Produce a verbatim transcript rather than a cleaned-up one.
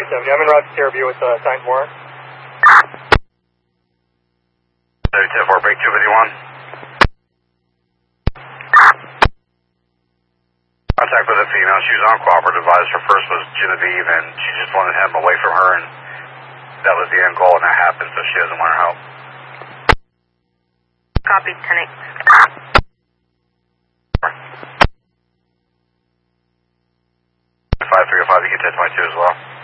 seventy. I'm in route to Terraview with uh, signed warrant. ten four, break two fifty-one. Contact with a female. She was uncooperative. Advised her first was Genevieve, and she just wanted him away from her, and that was the end goal, and that happened, so she doesn't want her help. Copy, ten eight. five three oh five, you get ten twenty-two as well.